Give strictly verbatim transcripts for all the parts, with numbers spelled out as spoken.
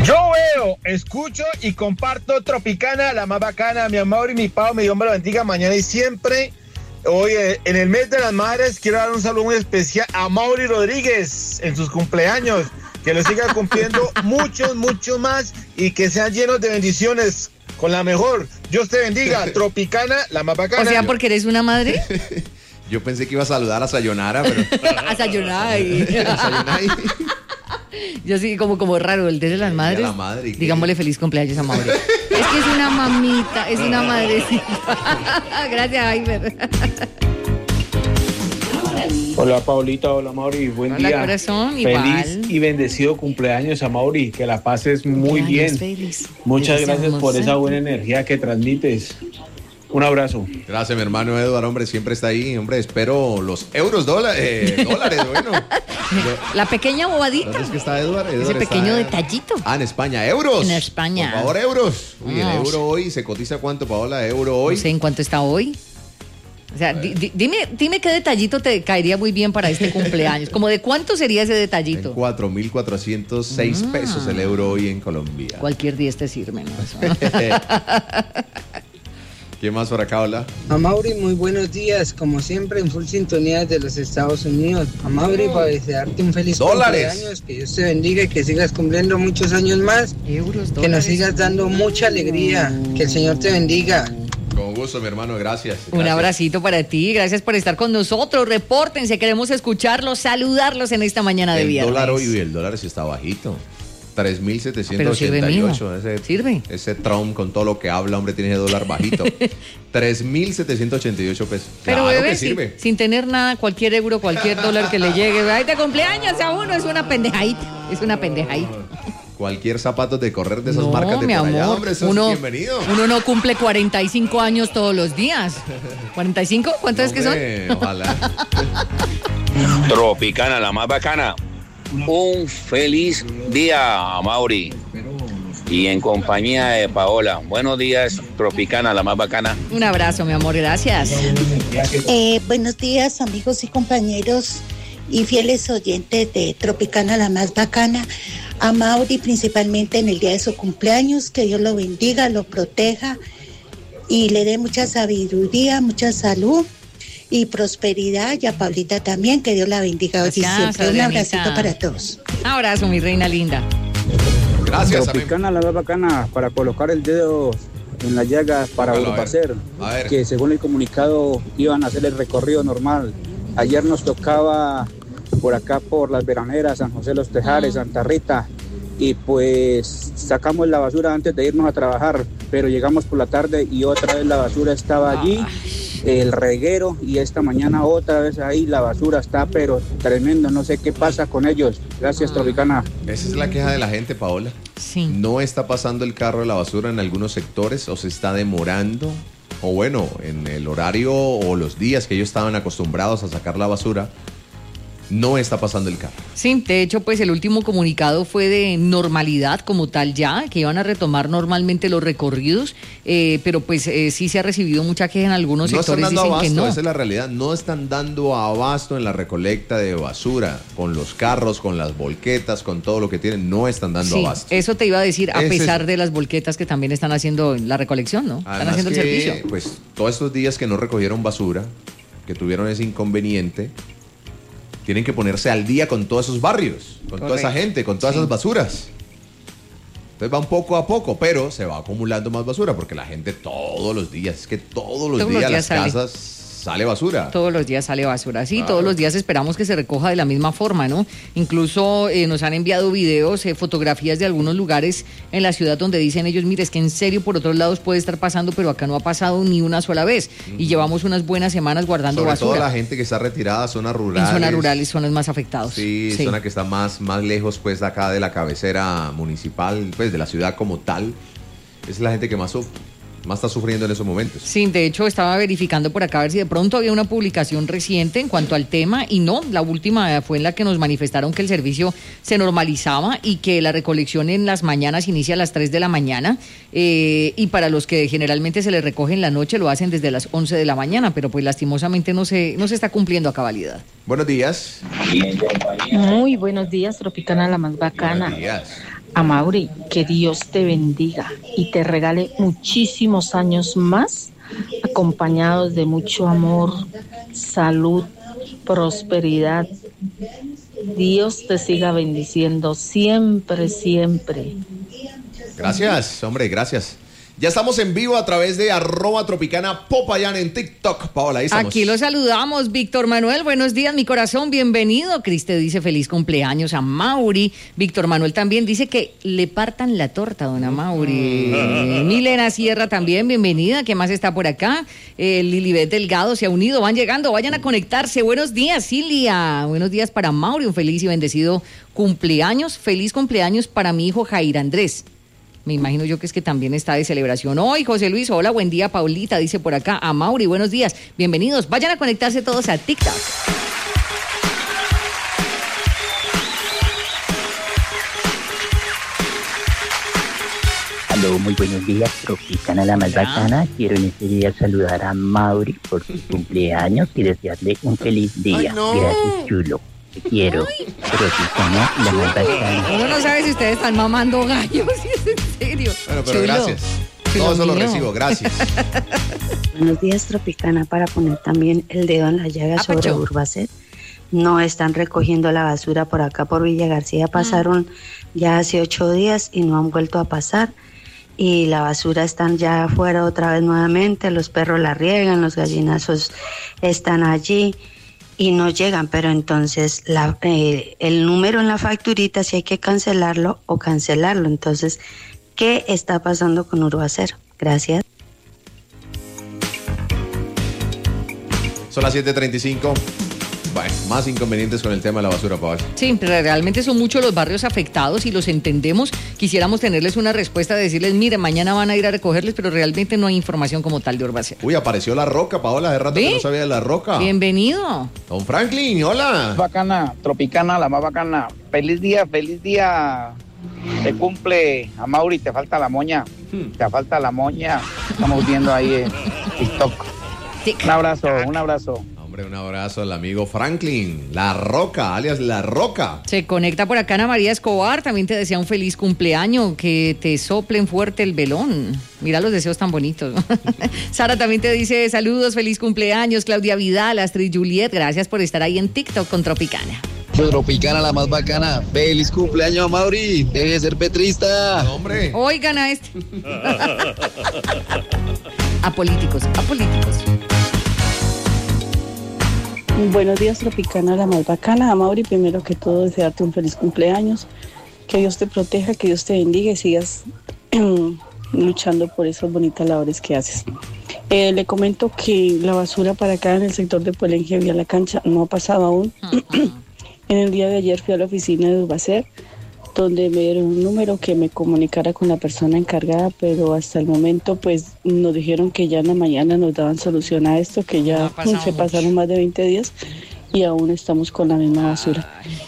Yo veo, escucho y comparto Tropicana, la más bacana. Mi amor y mi Pau, mi Dios me lo bendiga mañana y siempre. Hoy, en el mes de las madres, quiero dar un saludo muy especial a Mauri Rodríguez en sus cumpleaños. Que lo siga cumpliendo muchos, muchos más y que sean llenos de bendiciones con la mejor. Dios te bendiga, Tropicana, la más bacana. O sea, porque eres una madre. Yo pensé que iba a saludar a Sayonara, pero... a Sayonara. Yo sí, como, como raro, el Día de las Madres. La madre, digámosle feliz cumpleaños a Mauri. Es que es una mamita, es una madrecita. Gracias, Aimer. Hola, Paulita, hola, Mauri, buen hola, día. Corazón, feliz igual. Y bendecido cumpleaños a Mauri, que la pases muy bien. Feliz. Muchas Feliz gracias por hermosa. esa buena energía que transmites. Un abrazo. Gracias, mi hermano Eduardo, hombre, siempre está ahí, hombre, espero los euros, dólares, eh, dólares, bueno. La pequeña bobadita. ¿Dónde es que está Eduardo? Ese pequeño está... detallito. Ah, en España, euros. En España. Por favor, euros. Uy, el No. euro hoy, ¿se cotiza cuánto, Paola? Euro hoy. No sé en cuánto está hoy. O sea, di, di, dime, dime qué detallito te caería muy bien para este cumpleaños. ¿Como de cuánto sería ese detallito? En cuatro mil cuatrocientos seis Ah. pesos el euro hoy en Colombia. Cualquier día te sirve, ¿no? ¿Quién más por acá, hola? Amaury, muy buenos días, como siempre en full sintonía de los Estados Unidos. Amaury, para desearte un feliz Dólares. cumpleaños, que Dios te bendiga y que sigas cumpliendo muchos años más, Euros, que dólares. nos sigas dando mucha alegría, que el Señor te bendiga. Con gusto, mi hermano, gracias. Un gracias. abracito para ti, gracias por estar con nosotros. Repórtense, queremos escucharlos, saludarlos en esta mañana de El viernes. dólar hoy, el dólar sí está bajito. tres mil Pero setecientos sirve, ochenta y mijo. ocho. Ese, Sirve. Ese Trump con todo lo que habla, hombre, tiene ese dólar bajito. tres mil setecientos ochenta y ocho pesos. Pero claro bebé, que sin, sirve. sin tener nada, cualquier euro, cualquier dólar que le llegue, ay, de cumpleaños a uno es una pendejadita, es una pendejadita. Cualquier zapato de correr de esas No, marcas de mi por allá, amor, hombre, eso uno, es bienvenido. uno no cumple cuarenta y cinco años todos los días. ¿cuarenta y cinco? ¿Cuánto No, es que son? hombre, ojalá. Tropicana, la más bacana. Un feliz día, Mauri. Y en compañía de Paola. Buenos días, Tropicana, la más bacana. Un abrazo, mi amor, gracias. Eh, buenos días, amigos y compañeros y fieles oyentes de Tropicana, la más bacana. A Mauri, principalmente en el día de su cumpleaños, que Dios lo bendiga, lo proteja y le dé mucha sabiduría, mucha salud y prosperidad. Y a Paulita también, que Dios la bendiga hoy y Gracias, siempre. Un Adrianita. abracito para todos. Un abrazo, mi reina linda. Gracias, amigo. Tropicana, la más bacana, para colocar el dedo en la llaga para Póngalo, Europacer, a ver. que según el comunicado iban a hacer el recorrido normal. Ayer nos tocaba por acá por Las Veraneras, San José Los Tejares, Santa Rita, y pues sacamos la basura antes de irnos a trabajar, pero llegamos por la tarde y otra vez la basura estaba allí, el reguero, y esta mañana otra vez ahí la basura está, pero tremendo, no sé qué pasa con ellos. Gracias, Tropicana. Esa es la queja de la gente, Paola. Sí. No está pasando el carro de la basura en algunos sectores o se está demorando. O bueno, en el horario o los días que ellos estaban acostumbrados a sacar la basura, no está pasando el carro. Sí, de hecho, pues el último comunicado fue de normalidad como tal ya, que iban a retomar normalmente los recorridos, eh, pero pues eh, sí se ha recibido mucha queja en algunos No están sectores, dando dicen abasto, que no. esa es la realidad. No están dando abasto en la recolecta de basura, con los carros, con las volquetas, con todo lo que tienen, no están dando Sí, abasto. eso te iba a decir, a Ese pesar es- de las volquetas que también están haciendo la recolección, ¿no? Están Además haciendo el que, servicio. pues, todos estos días que no recogieron basura, que tuvieron ese inconveniente, tienen que ponerse al día con todos esos barrios, con toda esa Correcto. gente, con todas Sí. esas basuras. Entonces van poco a poco, pero se va acumulando más basura porque la gente todos los días, es que todos los Todos los días días las sale. casas sale basura. Todos los días sale basura, sí, Claro. todos los días esperamos que se recoja de la misma forma, ¿no? Incluso eh, nos han enviado videos, eh, fotografías de algunos lugares en la ciudad donde dicen ellos, mire, es que en serio por otros lados puede estar pasando, pero acá no ha pasado ni una sola vez. Y llevamos unas buenas semanas guardando Sobre todo basura. la gente que está retirada, zonas rurales. En zonas rurales son los más afectados. Sí, zona que está más, más lejos, pues, de acá de la cabecera municipal, pues, de la ciudad como tal. Es la gente que más, suf- más está sufriendo en esos momentos. Sí, de hecho estaba verificando por acá a ver si de pronto había una publicación reciente en cuanto al tema y no, la última fue en la que nos manifestaron que el servicio se normalizaba y que la recolección en las mañanas inicia a las tres de la mañana eh, y para los que generalmente se les recoge en la noche lo hacen desde las once de la mañana, pero pues lastimosamente no se, no se está cumpliendo a cabalidad. Buenos días. Muy buenos días, Tropicana, la más bacana. Buenos días. Amaury, que Dios te bendiga y te regale muchísimos años más, acompañados de mucho amor, salud, prosperidad. Dios te siga bendiciendo siempre, siempre. Gracias, hombre, gracias. Ya estamos en vivo a través de arroba tropicana Popayán en TikTok. Paola, ahí estamos. Aquí lo saludamos. Víctor Manuel, buenos días, mi corazón, bienvenido. Criste dice feliz cumpleaños a Mauri. Víctor Manuel también dice que le partan la torta, don Mauri. Mm. Milena Sierra también, bienvenida. ¿Qué más está por acá? Eh, Lilibet Delgado se ha unido, van llegando, vayan a conectarse. Buenos días, Cilia. Buenos días para Mauri, un feliz y bendecido cumpleaños. Feliz cumpleaños para mi hijo Jair Andrés. Me imagino yo que es que también está de celebración hoy. José Luis, hola, buen día. Paulita dice por acá. A Mauri, buenos días. Bienvenidos. Vayan a conectarse todos a TikTok. Aló, muy buenos días. Tropicana la más bacana. Quiero en este día saludar a Mauri por su cumpleaños y desearle un feliz día. Ay, no. Gracias, chulo. Te quiero. Tropicana la más bacana. Uno no sabe si ustedes están mamando gallos, si es en serio. Bueno, pero Chulo. gracias. Chulo Todo eso lo mío. recibo, gracias. Buenos días, Tropicana, para poner también el dedo en la llaga Ah, sobre Pacho. Urbacet. No están recogiendo la basura por acá por Villa García. Pasaron ya hace ocho días y no han vuelto a pasar. Y la basura están ya afuera otra vez nuevamente. Los perros la riegan, los gallinazos están allí y no llegan. Pero entonces la, eh, el número en la facturita si hay que cancelarlo o cancelarlo. Entonces, ¿qué está pasando con Urbacero? Gracias. Son las siete treinta y cinco. Bueno, más inconvenientes con el tema de la basura, Paola. Sí, pero realmente son muchos los barrios afectados y los entendemos. Quisiéramos tenerles una respuesta, de decirles, mire, mañana van a ir a recogerles, pero realmente no hay información como tal de Urbacero. Uy, apareció La Roca, Paola, hace rato ¿Sí? que no sabía de La Roca. Bienvenido. Don Franklin, hola. Bacana, Tropicana, la más bacana. Feliz día, feliz día. Te cumple, a Mauri, te falta la moña. Te falta la moña. Estamos viendo ahí en TikTok. Un abrazo, un abrazo. Hombre, un abrazo al amigo Franklin. La Roca, alias La Roca. Se conecta por acá Ana María Escobar, también te desea un feliz cumpleaños, que te soplen fuerte el velón. Mira los deseos tan bonitos. Sara también te dice saludos, feliz cumpleaños. Claudia Vidal, Astrid Juliet, gracias por estar ahí en TikTok con Tropicana. Tropicana la más bacana. Feliz cumpleaños a Mauri. Debe ser petrista. Hombre. Oigan a este. Apolíticos, apolíticos. Buenos días, Tropicana, la más bacana. Amaury, primero que todo, desearte un feliz cumpleaños. Que Dios te proteja, que Dios te bendiga y sigas luchando por esas bonitas labores que haces. Eh, le comento que la basura para acá en el sector de Puelenje, vía la cancha, no ha pasado aún. En el día de ayer fui a la oficina de Urbacer, donde me dieron un número que me comunicara con la persona encargada, pero hasta el momento pues nos dijeron que ya en la mañana nos daban solución a esto, que ya pasado se pasaron más de veinte días y aún estamos con la misma basura.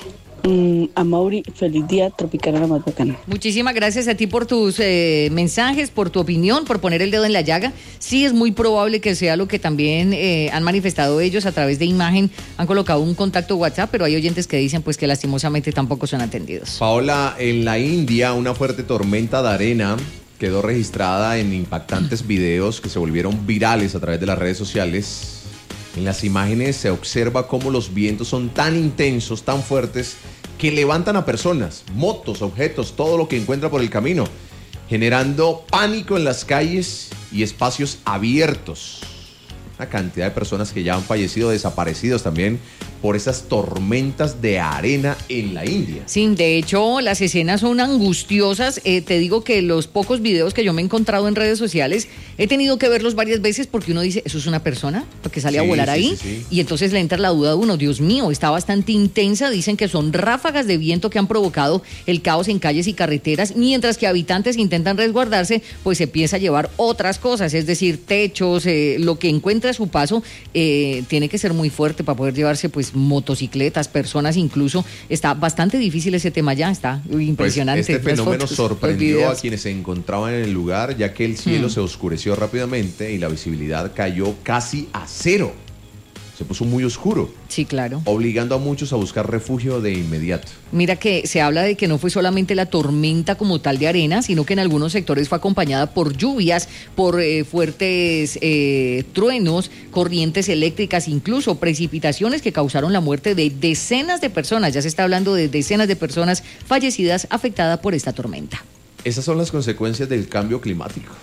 Mm, a Mauri, feliz día, Tropicana la más bacana. Muchísimas gracias a ti por tus eh, mensajes, por tu opinión, por poner el dedo en la llaga. Sí, es muy probable que sea lo que también eh, han manifestado ellos a través de imagen. Han colocado un contacto WhatsApp, pero hay oyentes que dicen pues que lastimosamente tampoco son atendidos. Paola, en la India, una fuerte tormenta de arena quedó registrada en impactantes videos que se volvieron virales a través de las redes sociales. En las imágenes se observa cómo los vientos son tan intensos, tan fuertes, que levantan a personas, motos, objetos, todo lo que encuentra por el camino, generando pánico en las calles y espacios abiertos. Una cantidad de personas que ya han fallecido, desaparecidos también por esas tormentas de arena en la India. Sí, de hecho, las escenas son angustiosas. Eh, te digo que los pocos videos que yo me he encontrado en redes sociales, he tenido que verlos varias veces porque uno dice, ¿eso es una persona? Porque sale Sí, a volar sí, ahí. sí, sí. Y entonces le entra la duda a uno, Dios mío, está bastante intensa. Dicen que son ráfagas de viento que han provocado el caos en calles y carreteras, mientras que habitantes intentan resguardarse, pues se piensa llevar otras cosas, es decir, techos, eh, lo que encuentre a su paso, eh, tiene que ser muy fuerte para poder llevarse pues motocicletas, personas incluso. Está bastante difícil ese tema ya, está impresionante. Pues este Las fenómeno fotos, los sorprendió a videos. quienes se encontraban en el lugar, ya que el cielo Mm. se oscureció rápidamente y la visibilidad cayó casi a cero. Se puso muy oscuro. Sí, claro. Obligando a muchos a buscar refugio de inmediato. Mira que se habla de que no fue solamente la tormenta como tal de arena, sino que en algunos sectores fue acompañada por lluvias, por eh, fuertes eh, truenos, corrientes eléctricas, incluso precipitaciones que causaron la muerte de decenas de personas. Ya se está hablando de decenas de personas fallecidas afectadas por esta tormenta. Esas son las consecuencias del cambio climático.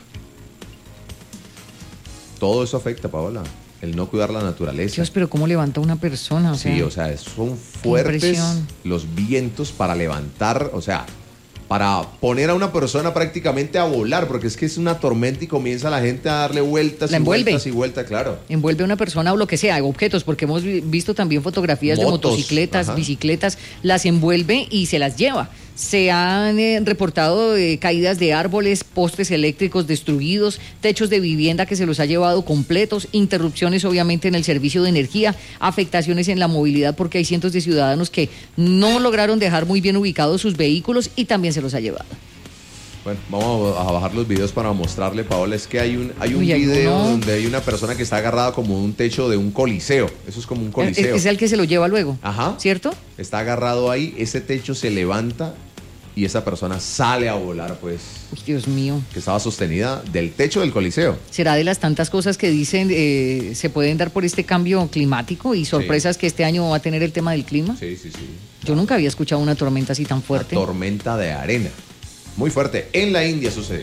Todo eso afecta, Paola. El no cuidar la naturaleza. Dios, pero ¿cómo levanta una persona? O sea, sí, o sea, son fuertes los vientos para levantar, o sea, para poner a una persona prácticamente a volar, porque es que es una tormenta y comienza la gente a darle vueltas la y envuelve. vueltas y vueltas, claro. Envuelve a una persona o lo que sea, objetos, porque hemos visto también fotografías Motos, de motocicletas, ajá. bicicletas, las envuelve y se las lleva. Se han eh, reportado eh, caídas de árboles, postes eléctricos destruidos, techos de vivienda que se los ha llevado completos, interrupciones obviamente en el servicio de energía, afectaciones en la movilidad porque hay cientos de ciudadanos que no lograron dejar muy bien ubicados sus vehículos y también se los ha llevado. Bueno, vamos a bajar los videos para mostrarle, Paola, es que hay un, hay un Uy, video no. donde hay una persona que está agarrada como un techo de un coliseo. Eso es como un coliseo. Es, es el que se lo lleva luego. Ajá. ¿Cierto? Está agarrado ahí, ese techo se levanta y esa persona sale a volar, pues. Uy, Dios mío. Que estaba sostenida del techo del coliseo. Será de las tantas cosas que dicen eh, se pueden dar por este cambio climático y sorpresas sí. que este año va a tener el tema del clima. Sí, sí, sí. Yo nunca había escuchado una tormenta así tan fuerte. Una tormenta de arena. Muy fuerte. En la India sucedió.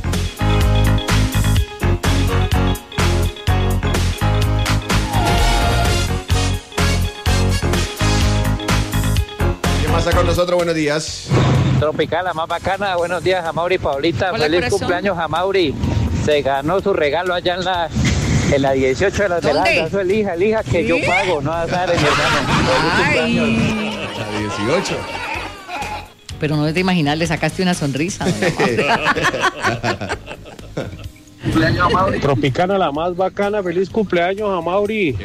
Pasa con nosotros, buenos días. Tropical, la más bacana, buenos días a Mauri y Paulita. Hola, feliz corazón. Cumpleaños a Mauri. Se ganó su regalo allá en la en la dieciocho de las veranas. Eso elija, elija que ¿Sí? yo pago, no azar, mi hermano. Feliz cumpleaños. La dieciocho. Pero no te imaginas, le sacaste una sonrisa. Cumpleaños a Mauri. Tropicana, la más bacana, feliz cumpleaños a Mauri.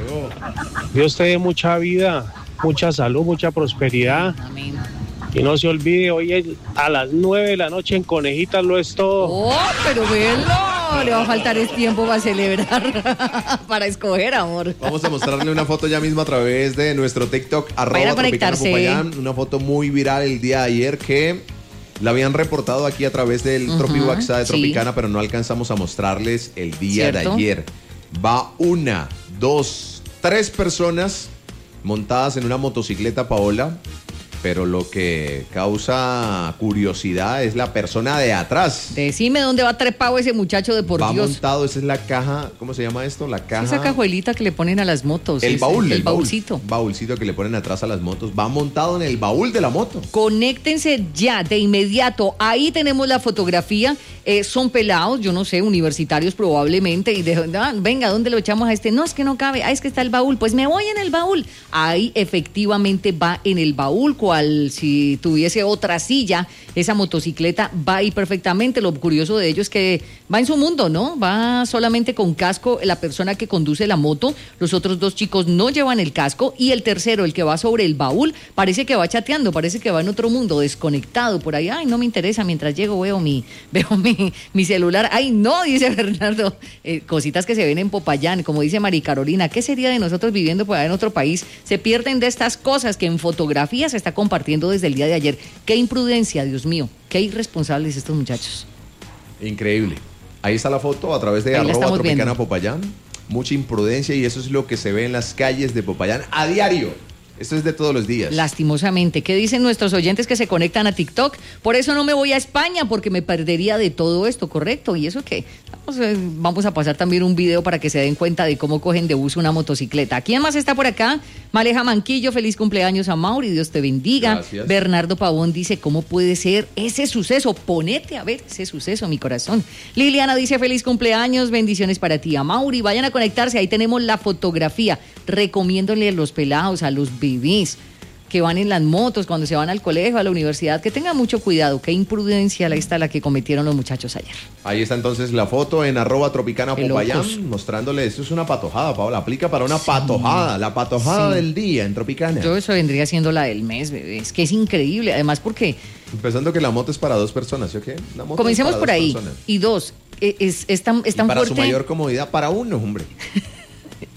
Dios te dé mucha vida, mucha salud, mucha prosperidad. Amén. Y no se olvide, hoy es a las nueve de la noche en Conejitas lo es todo. ¡Oh, pero velo! Le va a faltar el tiempo para celebrar, para escoger, amor. Vamos a mostrarle una foto ya mismo a través de nuestro TikTok, arroba Tropicana Popayán. Una foto muy viral el día de ayer que la habían reportado aquí a través del uh-huh, Tropi WhatsApp de Tropicana, sí. pero no alcanzamos a mostrarles el día ¿Cierto? de ayer. Va una, dos, tres personas montadas en una motocicleta, Paola. Pero lo que causa curiosidad es la persona de atrás. Decime dónde va trepado ese muchacho de por va Dios. Va montado, esa es la caja, ¿cómo se llama esto? La caja. Esa cajuelita que le ponen a las motos. El baúl. El, el baúlcito. Baúl, baúlcito que le ponen atrás a las motos. Va montado en el baúl de la moto. Conéctense ya, de inmediato. Ahí tenemos la fotografía. Eh, son pelados, yo no sé, universitarios probablemente. Y de, ah, venga, ¿dónde lo echamos a este? No, es que no cabe. Ah, es que está el baúl. Pues me voy en el baúl. Ahí efectivamente va en el baúl. Cual si tuviese otra silla, esa motocicleta va ahí perfectamente. Lo curioso de ello es que va en su mundo, ¿no? Va solamente con casco la persona que conduce la moto. Los otros dos chicos no llevan el casco. Y el tercero, el que va sobre el baúl, parece que va chateando, parece que va en otro mundo, desconectado por ahí. Ay, no me interesa, mientras llego veo mi, veo mi, mi celular. Ay, no, dice Bernardo. Eh, cositas que se ven en Popayán, como dice Mari Carolina. ¿Qué sería de nosotros viviendo por allá en otro país? Se pierden de estas cosas que en fotografía se está compartiendo desde el día de ayer. Qué imprudencia, Dios mío, qué irresponsables estos muchachos. Increíble. Ahí está la foto a través de Ahí arroba Tropicana Popayán. Mucha imprudencia y eso es lo que se ve en las calles de Popayán a diario. Esto es de todos los días. Lastimosamente. ¿Qué dicen nuestros oyentes que se conectan a TikTok? Por eso no me voy a España, porque me perdería de todo esto, ¿correcto? ¿Y eso qué? Vamos, eh, vamos a pasar también un video para que se den cuenta de cómo cogen de uso una motocicleta. ¿Quién más está por acá? Maleja Manquillo, feliz cumpleaños a Mauri, Dios te bendiga. Gracias. Bernardo Pavón dice, ¿cómo puede ser ese suceso? Ponete a ver ese suceso, mi corazón. Liliana dice, feliz cumpleaños, bendiciones para ti, a Mauri. Vayan a conectarse, ahí tenemos la fotografía. Recomiéndole a los pelados, a los bebés que van en las motos cuando se van al colegio, a la universidad, que tengan mucho cuidado. Qué imprudencia la está la que cometieron los muchachos ayer. Ahí está entonces la foto en arroba Tropicana Qué Popayán, locos. mostrándole, esto es una patojada, Paola, aplica para una sí. patojada, la patojada sí. del día en Tropicana. Yo eso vendría siendo la del mes, bebé. Es que es increíble, además porque... Empezando que la moto es para dos personas, ¿sí o qué? La moto Comencemos es para por dos ahí. personas. Y dos, es, es tan, es tan y para fuerte... su mayor comodidad, para uno, hombre.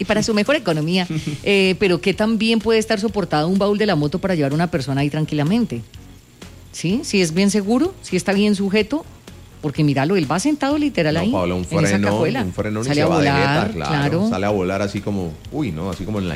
y para su mejor economía. Eh, pero que también puede estar soportado un baúl de la moto para llevar a una persona ahí tranquilamente. ¿Sí? Si es bien seguro, si está bien sujeto. Porque míralo, él va sentado literal no, ahí, Paola, un en esa freno, cajuela. un freno ni sale se a va volar, de jeta, claro, claro. Sale a volar así como, uy, no, así como en la